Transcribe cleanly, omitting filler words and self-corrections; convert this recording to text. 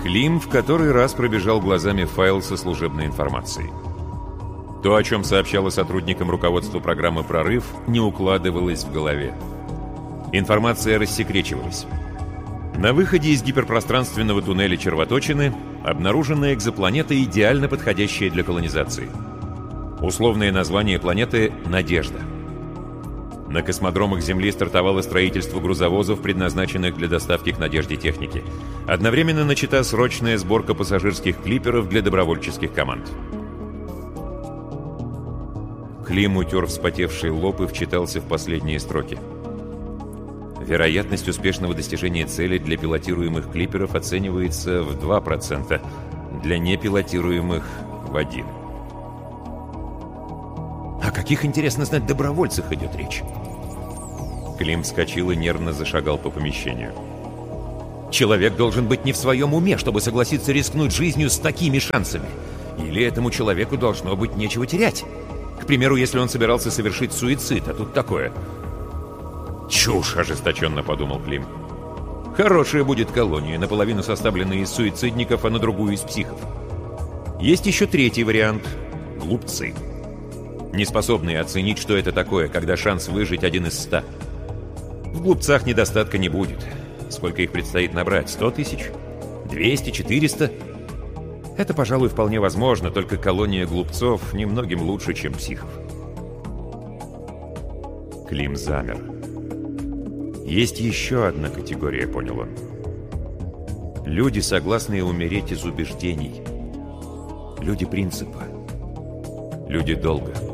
Клим в который раз пробежал глазами файл со служебной информацией. То, о чем сообщало сотрудникам руководства программы «Прорыв», не укладывалось в голове. Информация рассекречивалась. На выходе из гиперпространственного туннеля червоточины обнаружена экзопланета, идеально подходящая для колонизации. Условное название планеты «Надежда». На космодромах Земли стартовало строительство грузовозов, предназначенных для доставки к Надежде техники. Одновременно начата срочная сборка пассажирских клиперов для добровольческих команд. Клим утер вспотевший лоб и вчитался в последние строки. Вероятность успешного достижения цели для пилотируемых клиперов оценивается в 2%, для непилотируемых — в 1%. О каких, интересно знать, добровольцах идет речь? Клим вскочил и нервно зашагал по помещению. Человек должен быть не в своем уме, чтобы согласиться рискнуть жизнью с такими шансами. Или этому человеку должно быть нечего терять. К примеру, если он собирался совершить суицид, а тут такое. «Чушь!» — ожесточенно подумал Клим. «Хорошая будет колония, наполовину составленная из суицидников, а на другую — из психов. Есть еще третий вариант — глупцы. Неспособные оценить, что это такое, когда шанс выжить 1 из 100. В глупцах недостатка не будет. Сколько их предстоит набрать? 100 тысяч? 200? 400? Это, пожалуй, вполне возможно, только колония глупцов немногим лучше, чем психов». Клим замер. Есть еще одна категория, понял он. Люди, согласные умереть из убеждений. Люди принципа. Люди долга.